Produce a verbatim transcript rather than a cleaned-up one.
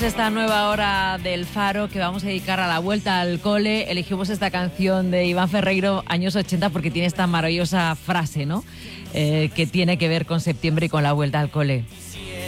esta nueva hora del Faro que vamos a dedicar a la vuelta al cole. Elegimos esta canción de Iván Ferreiro, años ochenta, porque tiene esta maravillosa frase, ¿no? Eh, que tiene que ver con septiembre y con la vuelta al cole.